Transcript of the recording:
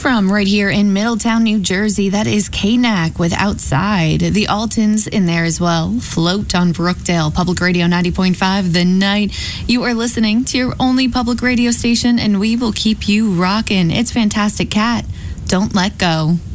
from right here in Middletown, New Jersey. That is K-Nack with Outside. The Altons in there as well. Float on Brookdale, Public Radio 90.5 The Night. You are listening to your only public radio station, and we will keep you rocking. It's Fantastic Cat. Don't let go.